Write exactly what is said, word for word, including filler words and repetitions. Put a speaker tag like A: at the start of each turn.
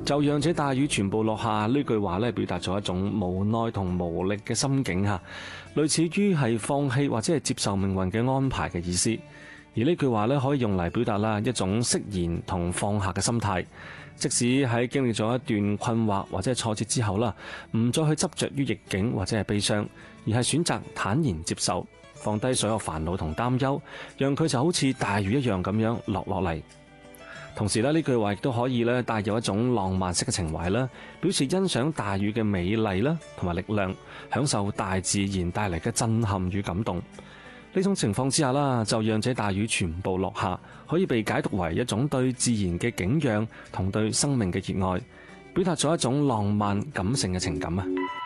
A: 就讓這大雨全部落下呢句話咧，表達咗一種無奈同無力嘅心境嚇，類似於係放棄或者係接受命運嘅安排嘅意思。而呢句話咧，可以用嚟表達啦一種釋然同放下嘅心態。即使喺經歷咗一段困惑或者係挫折之後啦，唔再去執着於逆境或者係悲傷，而係選擇坦然接受，放低所有煩惱同擔憂，讓佢就好似大雨一樣咁樣落落嚟。同時咧，呢句話亦都可以咧帶有一種浪漫式嘅情懷啦，表示欣賞大雨嘅美麗啦同埋力量，享受大自然帶嚟嘅震撼與感動。呢種情況之下啦，就讓這大雨全部落下，可以被解讀為一種對自然嘅景仰同對生命嘅熱愛，表達咗一種浪漫感性嘅情感啊。